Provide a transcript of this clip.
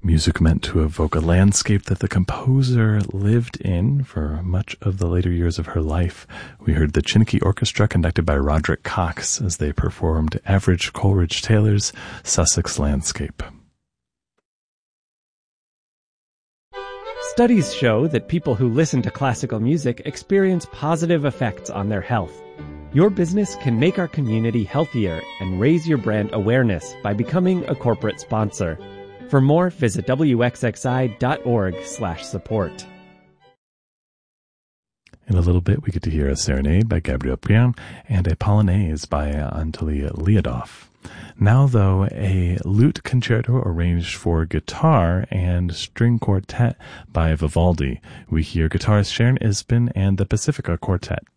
Music meant to evoke a landscape that the composer lived in for much of the later years of her life. We heard the Chineke Orchestra conducted by Roderick Cox as they performed Average Coleridge Taylor's Sussex Landscape. Studies show that people who listen to classical music experience positive effects on their health. Your business can make our community healthier and raise your brand awareness by becoming a corporate sponsor. For more, visit wxxi.org/support. In a little bit, we get to hear a serenade by Gabriel Prien and a polonaise by Anatoly Lyudov. Now, though, a lute concerto arranged for guitar and string quartet by Vivaldi. We hear guitarist Sharon Isbin and the Pacifica Quartet.